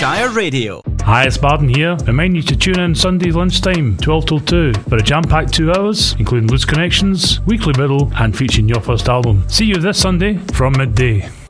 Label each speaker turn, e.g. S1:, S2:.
S1: Shire Radio.
S2: Hi, it's Barden here. Remind you to tune in Sunday lunchtime, 12 till 2, for a jam-packed 2 hours, including Loose Connections, Weekly Middle, and featuring your first album. See you this Sunday from midday.